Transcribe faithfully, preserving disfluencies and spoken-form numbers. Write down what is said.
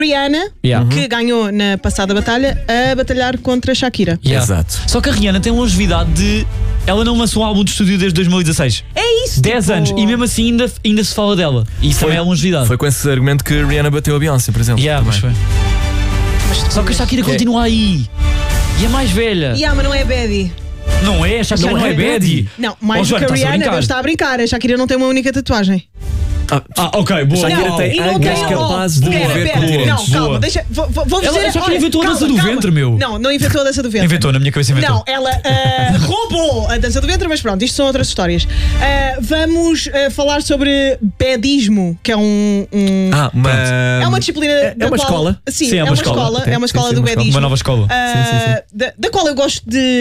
Rihanna, Yeah. que ganhou na passada batalha, a batalhar contra Shakira. Yeah. Exato. Só que a Rihanna tem longevidade de... Ela não lançou um álbum de estúdio desde dois mil e dezasseis. É isso, dez tipo... anos. E mesmo assim ainda, ainda se fala dela. E isso Foi- também é longevidade. Foi com esse argumento que Rihanna bateu a Beyoncé, por exemplo. Yeah, mas também. foi. Só que a Shakira Que é- continua aí. E é mais velha. Yeah, mas não é Baddie. Não é? A Shakira não, Não é é Baddie. Não, mais Oh, do Joana, que a estás a Rihanna, brincar? Deus está a brincar. A Shakira não tem uma única tatuagem. Ah, Ah, ok, boa. Shakira Não, tem E não ângulos tem capazes de oh, pera, mover pera, continentes. Não, calma, Boa. deixa. Vou, vou vou Ela- dizer. a Shakira olha, inventou a calma, dança do calma. ventre, meu. Não, não inventou a dança do ventre. Inventou, na minha cabeça inventou. Não, ela ah, roubou a dança do ventre, mas pronto, isto são outras histórias. Ah, vamos ah, falar sobre badismo, que é um. um- Ah, uma... é uma disciplina. é da uma qual- escola? Sim, Sim, é uma escola. Ok, É uma sim, escola sim, do uma escola. badismo. Uma nova escola. Ah, Sim, sim, sim. Da, da qual eu gosto de